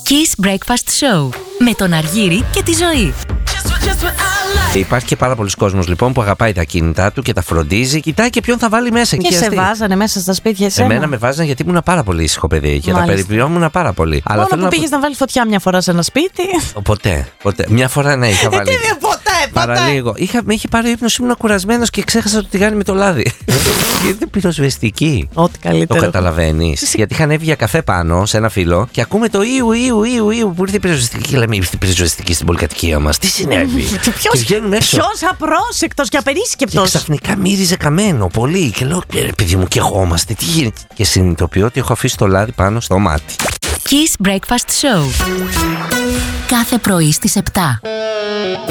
Kiss Breakfast Show με τον Αργύρη και τη Ζωή. Υπάρχει και πάρα πολλοί κόσμος λοιπόν που αγαπάει τα κινητά του και τα φροντίζει, κοιτάει και ποιον θα βάλει μέσα. Και σε βάζανε μέσα στα σπίτια εσένα? Εμένα με βάζανε γιατί ήμουν πάρα πολύ ήσυχο παιδί και τα περιποιόμουν πάρα πολύ. Μόνο που πήγες να βάλεις φωτιά μια φορά σε ένα σπίτι. Ποτέ. Μια φορά ναι, είχα βάλει. Ποτέ. Παραλίγο. Με είχε πάρει ύπνος, ήμουν κουρασμένος και ξέχασα το τηγάνι με το λάδι. Είναι πυροσβεστική. Ό,τι καλύτερο. Το καταλαβαίνεις? Γιατί είχαν έβγει για καφέ πάνω σε ένα φύλλο και ακούμε το Ιου που ήρθε η πυροσβεστική και λέμε ήρθε η πυροσβεστική στην πολυκατοικία μας. Τι συνέβη? Ποιος απρόσεκτος και απερίσκεπτος. Και ξαφνικά μύριζε καμένο πολύ. Και λέω, παιδί μου, και εγώ είμαστε. Τι γίνεται? Και συνειδητοποιώ ότι έχω αφήσει το λάδι πάνω στο μάτι. Kiss Breakfast Show. Κάθε πρωί στις 7.